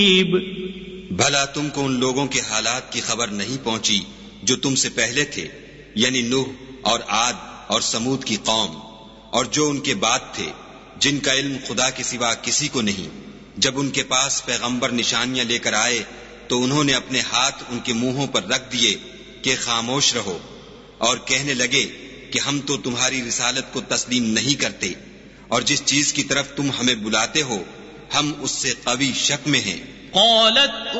भला तुमको उन लोगों के हालात की खबर नहीं पहुंची जो तुमसे पहले थे, यानी नूह और आद और समूद की कौम, और जो उनके बाद थे, जिनका इल्म खुदा के सिवा किसी को नहीं। जब उनके पास पैगंबर निशानियां लेकर आए तो उन्होंने अपने हाथ उनके मुंहों पर रख दिए कि खामोश रहो, और कहने लगे कि हम तो तुम्हारी रिसालत को तस्लीम नहीं करते, और जिस चीज की तरफ तुम हमें बुलाते हो हम उससे कवी शक में हैं।